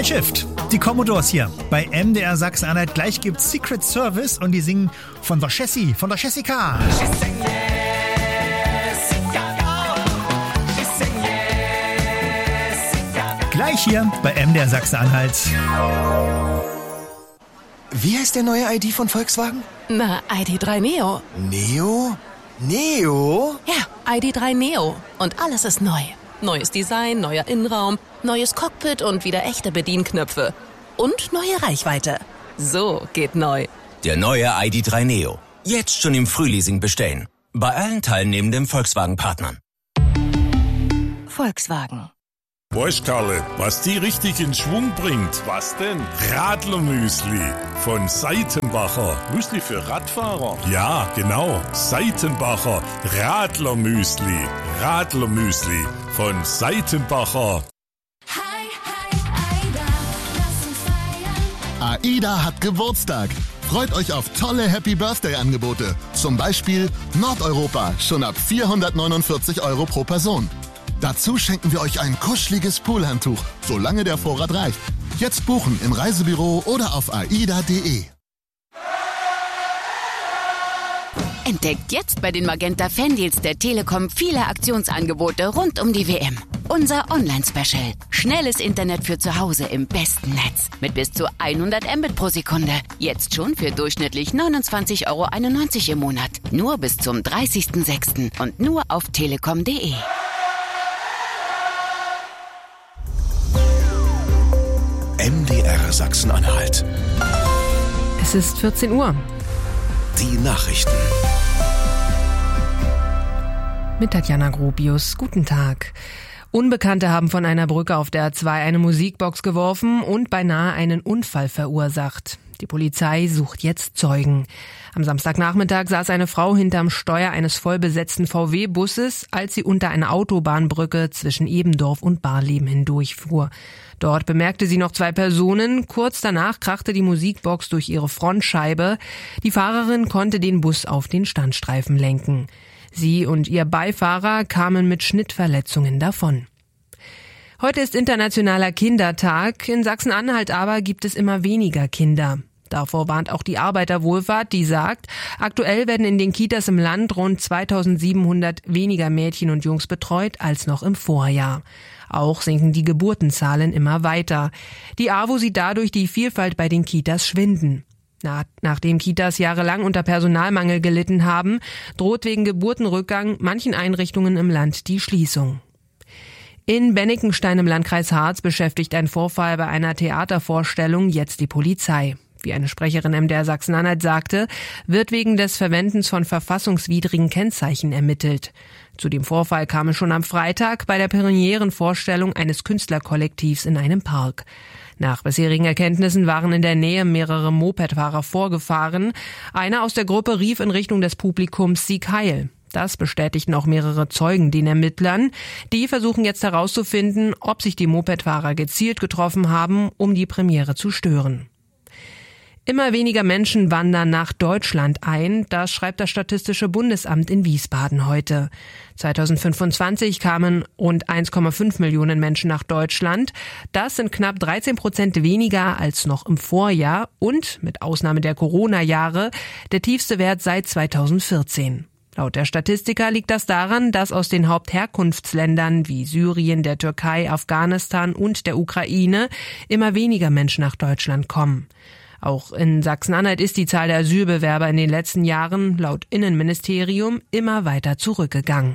Night Shift, die Commodores hier bei MDR Sachsen-Anhalt. Gleich gibt's Secret Service und die singen von der Jessie, von der Jessica. Gleich hier bei MDR Sachsen-Anhalt. Wie heißt der neue ID von Volkswagen? Na, ID.3 Neo. Neo? Neo? Ja, ID.3 Neo. Und alles ist neu. Neues Design, neuer Innenraum, neues Cockpit und wieder echte Bedienknöpfe. Und neue Reichweite. So geht neu. Der neue ID.3 Neo. Jetzt schon im Frühleasing bestellen. Bei allen teilnehmenden Volkswagen-Partnern. Volkswagen. Weißt, Karle, was die richtig in Schwung bringt? Was denn? Radlermüsli von Seitenbacher. Müsli für Radfahrer? Ja, genau. Seitenbacher Radlermüsli. Radlermüsli von Seitenbacher. AIDA hat Geburtstag. Freut euch auf tolle Happy-Birthday-Angebote. Zum Beispiel Nordeuropa, schon ab 449 € pro Person. Dazu schenken wir euch ein kuscheliges Poolhandtuch, solange der Vorrat reicht. Jetzt buchen im Reisebüro oder auf aida.de. Entdeckt jetzt bei den Magenta Fandeals der Telekom viele Aktionsangebote rund um die WM. Unser Online-Special. Schnelles Internet für zu Hause im besten Netz. Mit bis zu 100 Mbit pro Sekunde. Jetzt schon für durchschnittlich 29,91 € im Monat. Nur bis zum 30.06. und nur auf telekom.de. MDR Sachsen-Anhalt. Es ist 14 Uhr. Die Nachrichten. Mit Tatjana Grobius. Guten Tag. Unbekannte haben von einer Brücke auf der A2 eine Musikbox geworfen und beinahe einen Unfall verursacht. Die Polizei sucht jetzt Zeugen. Am Samstagnachmittag saß eine Frau hinterm Steuer eines vollbesetzten VW-Busses, als sie unter einer Autobahnbrücke zwischen Ebendorf und Barleben hindurchfuhr. Dort bemerkte sie noch 2 Personen. Kurz danach krachte die Musikbox durch ihre Frontscheibe. Die Fahrerin konnte den Bus auf den Standstreifen lenken. Sie und ihr Beifahrer kamen mit Schnittverletzungen davon. Heute ist Internationaler Kindertag. In Sachsen-Anhalt aber gibt es immer weniger Kinder. Davor warnt auch die Arbeiterwohlfahrt, die sagt, aktuell werden in den Kitas im Land rund 2700 weniger Mädchen und Jungs betreut als noch im Vorjahr. Auch sinken die Geburtenzahlen immer weiter. Die AWO sieht dadurch die Vielfalt bei den Kitas schwinden. Nachdem Kitas jahrelang unter Personalmangel gelitten haben, droht wegen Geburtenrückgang manchen Einrichtungen im Land die Schließung. In Bennikenstein im Landkreis Harz beschäftigt ein Vorfall bei einer Theatervorstellung jetzt die Polizei. Wie eine Sprecherin MDR Sachsen-Anhalt sagte, wird wegen des Verwendens von verfassungswidrigen Kennzeichen ermittelt. Zu dem Vorfall kam es schon am Freitag bei der Premierenvorstellung eines Künstlerkollektivs in einem Park. Nach bisherigen Erkenntnissen waren in der Nähe mehrere Mopedfahrer vorgefahren. Einer aus der Gruppe rief in Richtung des Publikums „Sieg Heil!". Das bestätigten auch mehrere Zeugen den Ermittlern. Die versuchen jetzt herauszufinden, ob sich die Mopedfahrer gezielt getroffen haben, um die Premiere zu stören. Immer weniger Menschen wandern nach Deutschland ein, das schreibt das Statistische Bundesamt in Wiesbaden heute. 2025 kamen rund 1,5 Millionen Menschen nach Deutschland. Das sind knapp 13% weniger als noch im Vorjahr und, mit Ausnahme der Corona-Jahre, der tiefste Wert seit 2014. Laut der Statistiker liegt das daran, dass aus den Hauptherkunftsländern wie Syrien, der Türkei, Afghanistan und der Ukraine immer weniger Menschen nach Deutschland kommen. Auch in Sachsen-Anhalt ist die Zahl der Asylbewerber in den letzten Jahren laut Innenministerium immer weiter zurückgegangen.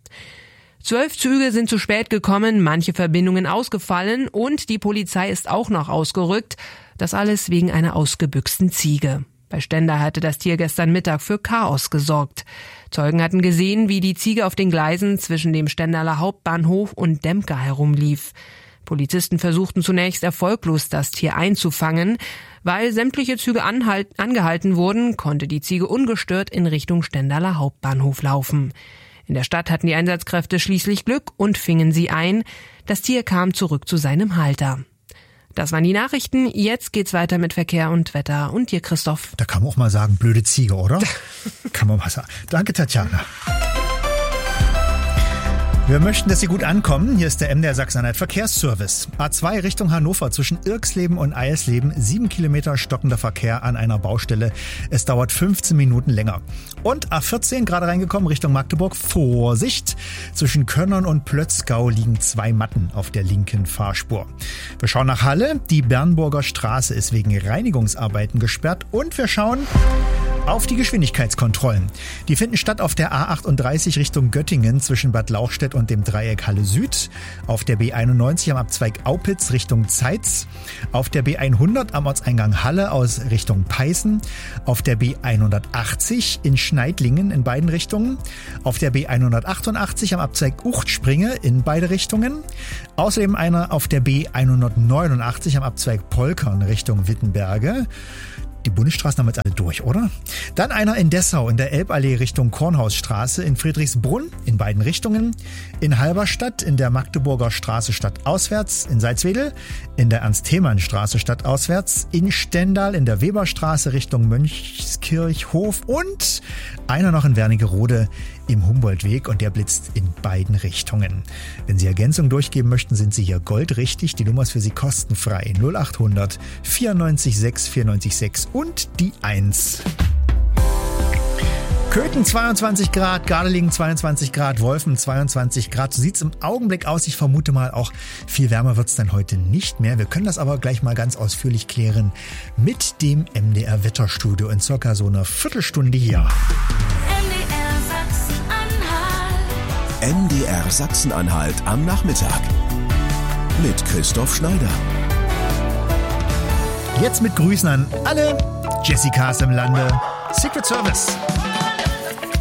12 Züge sind zu spät gekommen, manche Verbindungen ausgefallen und die Polizei ist auch noch ausgerückt. Das alles wegen einer ausgebüxten Ziege. Bei Stendal hatte das Tier gestern Mittag für Chaos gesorgt. Zeugen hatten gesehen, wie die Ziege auf den Gleisen zwischen dem Stendaler Hauptbahnhof und Demka herumlief. Polizisten versuchten zunächst erfolglos, das Tier einzufangen. Weil sämtliche Züge angehalten wurden, konnte die Ziege ungestört in Richtung Stendaler Hauptbahnhof laufen. In der Stadt hatten die Einsatzkräfte schließlich Glück und fingen sie ein. Das Tier kam zurück zu seinem Halter. Das waren die Nachrichten. Jetzt geht's weiter mit Verkehr und Wetter. Und dir, Christoph. Da kann man auch mal sagen, blöde Ziege, oder? Kann man mal sagen. Danke, Tatjana. Wir möchten, dass Sie gut ankommen. Hier ist der MDR Sachsen-Anhalt Verkehrsservice. A2 Richtung Hannover zwischen Irksleben und Eilsleben. 7 Kilometer stockender Verkehr an einer Baustelle. Es dauert 15 Minuten länger. Und A14 gerade reingekommen Richtung Magdeburg. Vorsicht! Zwischen Könnern und Plötzgau liegen 2 Matten auf der linken Fahrspur. Wir schauen nach Halle. Die Bernburger Straße ist wegen Reinigungsarbeiten gesperrt. Und wir schauen auf die Geschwindigkeitskontrollen. Die finden statt auf der A38 Richtung Göttingen zwischen Bad Lauchstädt und dem Dreieck Halle Süd, auf der B91 am Abzweig Aupitz Richtung Zeitz, auf der B100 am Ortseingang Halle aus Richtung Peißen, auf der B180 in Schneidlingen in beiden Richtungen, auf der B188 am Abzweig Uchtspringe in beide Richtungen, außerdem einer auf der B189 am Abzweig Polkern Richtung Wittenberge. Die Bundesstraßen haben jetzt alle durch, oder? Dann einer in Dessau in der Elballee Richtung Kornhausstraße, in Friedrichsbrunn in beiden Richtungen, in Halberstadt in der Magdeburger Straße stadtauswärts, in Salzwedel in der Ernst-Thälmann-Straße stadtauswärts, in Stendal in der Weberstraße Richtung Mönchskirchhof und einer noch in Wernigerode im Humboldtweg und der blitzt in beiden Richtungen. Wenn Sie Ergänzung durchgeben möchten, sind Sie hier goldrichtig. Die Nummer ist für Sie kostenfrei. 0800 94 6 94 6 und die 1. Köthen 22 Grad, Gardelegen 22 Grad, Wolfen 22 Grad. So sieht's im Augenblick aus. Ich vermute mal, auch viel wärmer wird's dann heute nicht mehr. Wir können das aber gleich mal ganz ausführlich klären mit dem MDR Wetterstudio in circa so einer Viertelstunde hier. MDR Sachsen-Anhalt am Nachmittag mit Christoph Schneider. Jetzt mit Grüßen an alle Jessicas im Lande. Secret Service.